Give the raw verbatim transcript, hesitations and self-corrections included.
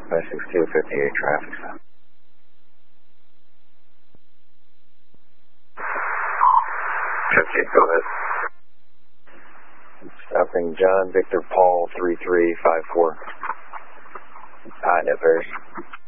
five six two fifty-eight traffic stop. fifty, go ahead. Stopping John Victor Paul three three five four. Hot, Bears.